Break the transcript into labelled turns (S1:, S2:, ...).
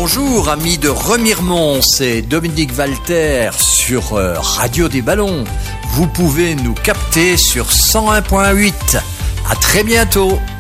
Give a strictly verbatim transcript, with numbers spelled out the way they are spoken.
S1: bonjour amis de Remiremont, c'est Dominique Walter sur euh, Radio des Ballons. Vous pouvez nous capter sur cent un point huit. À très bientôt.